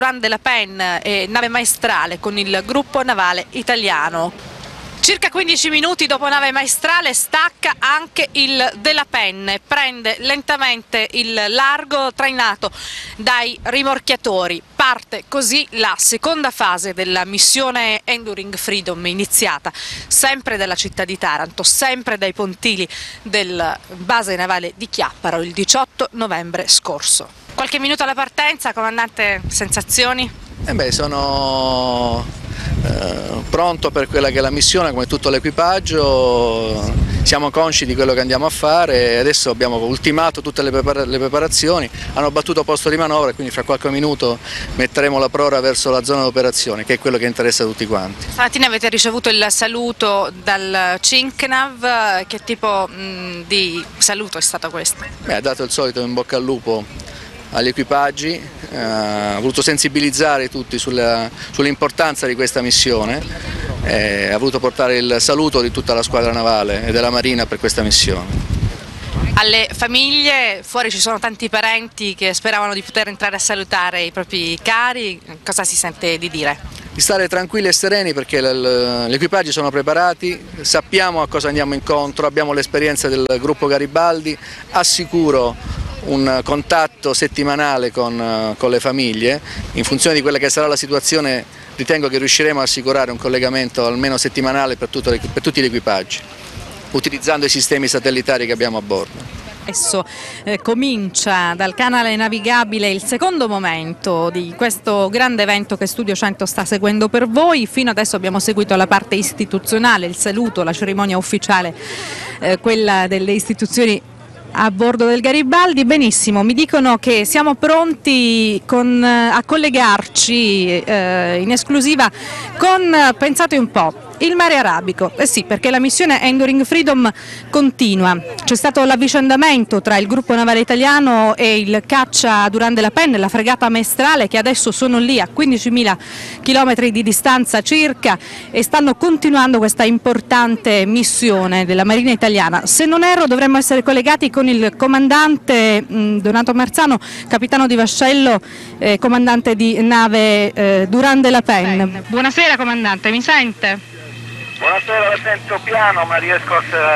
Durand de la Penne e nave maestrale con il gruppo navale italiano. Circa 15 minuti dopo nave maestrale stacca anche il de la Penne, prende lentamente il largo trainato dai rimorchiatori. Parte così la seconda fase della missione Enduring Freedom, iniziata sempre dalla città di Taranto, sempre dai pontili del base navale di Chiapparo il 18 novembre scorso. Qualche minuto alla partenza, comandante, sensazioni? Sono pronto per quella che è la missione, come tutto l'equipaggio. Siamo consci di quello che andiamo a fare e adesso abbiamo ultimato tutte le preparazioni, hanno battuto posto di manovra e quindi fra qualche minuto metteremo la prora verso la zona d'operazione, che è quello che interessa a tutti quanti. Stamattina avete ricevuto il saluto dal CINCNAV, che tipo di saluto è stato questo? Ha dato il solito in bocca al lupo agli equipaggi, ha voluto sensibilizzare tutti sull'importanza di questa missione, ha voluto portare il saluto di tutta la squadra navale e della Marina per questa missione. Alle famiglie, fuori ci sono tanti parenti che speravano di poter entrare a salutare i propri cari, cosa si sente di dire? Di stare tranquilli e sereni perché gli equipaggi sono preparati, sappiamo a cosa andiamo incontro, abbiamo l'esperienza del gruppo Garibaldi, assicuro un contatto settimanale con le famiglie. In funzione di quella che sarà la situazione ritengo che riusciremo a assicurare un collegamento almeno settimanale per tutti gli equipaggi, utilizzando i sistemi satellitari che abbiamo a bordo. Adesso comincia dal canale navigabile il secondo momento di questo grande evento che Studio 100 sta seguendo per voi. Fino adesso abbiamo seguito la parte istituzionale, il saluto, la cerimonia ufficiale, quella delle istituzioni a bordo del Garibaldi. Benissimo, mi dicono che siamo pronti a collegarci in esclusiva con, pensate un po', il mare arabico. Sì, perché la missione Enduring Freedom continua. C'è stato l'avvicendamento tra il gruppo navale italiano e il caccia Durand de la Penne, la fregata maestrale, che adesso sono lì a 15.000 km di distanza circa e stanno continuando questa importante missione della Marina italiana. Se non erro dovremmo essere collegati con il comandante Donato Marzano, capitano di vascello, comandante di nave Durand de la Penne. Buonasera comandante, mi sente? Buonasera, la sento piano ma riesco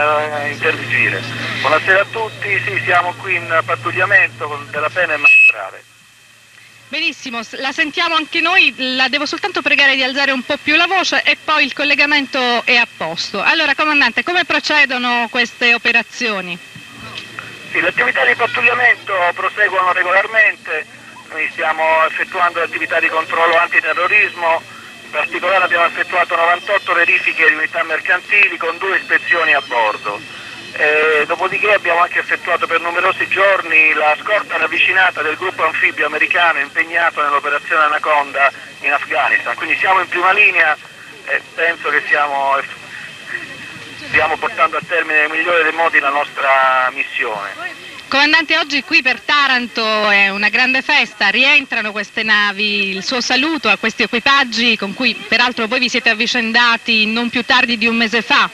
a interagire. Buonasera a tutti, sì, siamo qui in pattugliamento della Penne maestrale. Benissimo, la sentiamo anche noi, la devo soltanto pregare di alzare un po' più la voce e poi il collegamento è a posto. Allora comandante, come procedono queste operazioni? Sì, le attività di pattugliamento proseguono regolarmente, noi stiamo effettuando attività di controllo antiterrorismo. In particolare abbiamo effettuato 98 verifiche di unità mercantili con 2 ispezioni a bordo. Dopodiché abbiamo anche effettuato per numerosi giorni la scorta ravvicinata del gruppo anfibio americano impegnato nell'operazione Anaconda in Afghanistan. Quindi siamo in prima linea e penso che stiamo portando a termine nel migliore dei modi la nostra missione. Comandante, oggi qui per Taranto è una grande festa, rientrano queste navi, il suo saluto a questi equipaggi con cui peraltro voi vi siete avvicendati non più tardi di un mese fa.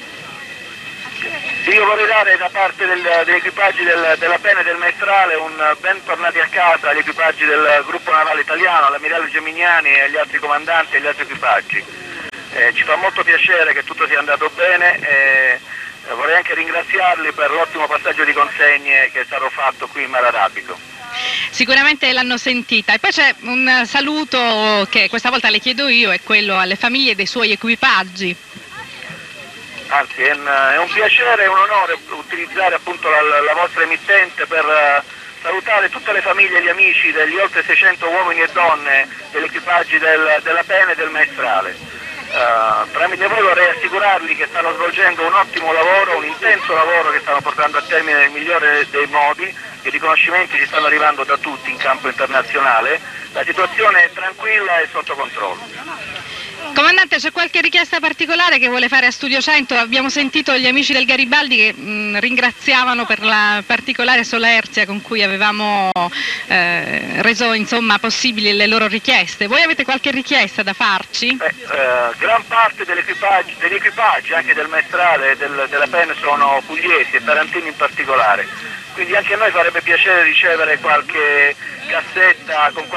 Sì, io vorrei dare da parte degli equipaggi della Penne e del Maestrale un bentornati a casa agli equipaggi del gruppo navale italiano, all'ammiraglio Gemignani e agli altri comandanti e agli altri equipaggi. Ci fa molto piacere che tutto sia andato bene. Vorrei anche ringraziarli per l'ottimo passaggio di consegne che è stato fatto qui in Mare Arabico. Sicuramente l'hanno sentita. E poi c'è un saluto che questa volta le chiedo io, è quello alle famiglie dei suoi equipaggi. Anzi, è un piacere e un onore utilizzare appunto la vostra emittente per salutare tutte le famiglie e gli amici degli oltre 600 uomini e donne degli equipaggi della Penne e del Maestrale. Tramite voi vorrei assicurarvi che stanno svolgendo un ottimo lavoro, un intenso lavoro che stanno portando a termine nel migliore dei modi, i riconoscimenti ci stanno arrivando da tutti in campo internazionale, la situazione è tranquilla e sotto controllo. Comandante, c'è qualche richiesta particolare che vuole fare a Studio 100? Abbiamo sentito gli amici del Garibaldi che ringraziavano per la particolare solerzia con cui avevamo reso possibili le loro richieste. Voi avete qualche richiesta da farci? Gran parte degli equipaggi, anche del Maestrale e della Penne, sono pugliesi e tarantini in particolare. Quindi anche a noi farebbe piacere ricevere qualche cassetta con